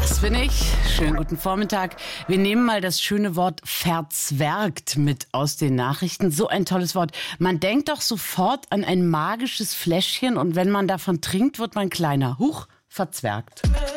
Das bin ich. Schönen guten Vormittag. Wir nehmen mal das schöne Wort verzwergt mit aus den Nachrichten. So ein tolles Wort. Man denkt doch sofort an ein magisches Fläschchen und wenn man davon trinkt, wird man kleiner. Huch, verzwergt.